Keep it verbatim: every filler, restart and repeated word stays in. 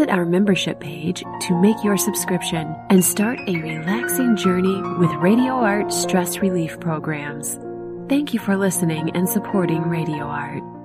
Visit our membership page to make your subscription and start a relaxing journey with Radio Art stress relief programs. Thank you for listening and supporting Radio Art.